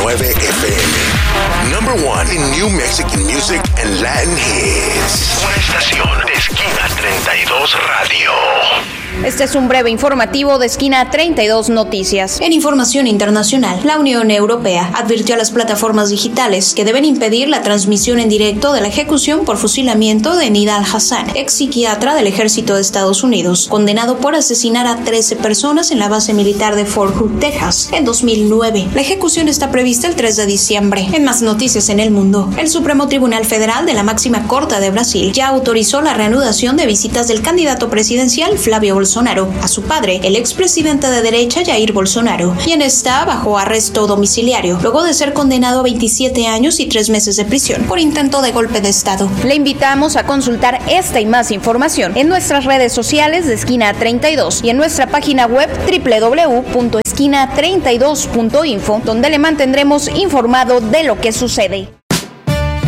FM. Number one in New Mexican music and Latin hits. Una estación de Esquina 32 Radio. Este es un breve informativo de Esquina 32 Noticias. En información internacional, la Unión Europea advirtió a las plataformas digitales que deben impedir la transmisión en directo de la ejecución por fusilamiento de Nidal Hasan, ex psiquiatra del ejército de Estados Unidos, condenado por asesinar a 13 personas en la base militar de Fort Hood, Texas, en 2009. La ejecución está prevista el 3 de diciembre. En más noticias en el mundo, el Supremo Tribunal Federal de la máxima corte de Brasil ya autorizó la reanudación de visitas del candidato presidencial Flavio Bolsonaro a su padre, el expresidente de derecha Jair Bolsonaro, quien está bajo arresto domiciliario, luego de ser condenado a 27 años y 3 meses de prisión por intento de golpe de Estado. Le invitamos a consultar esta y más información en nuestras redes sociales de Esquina 32 y en nuestra página web www.esquina32.info, donde le mantendremos informado de lo que sucede.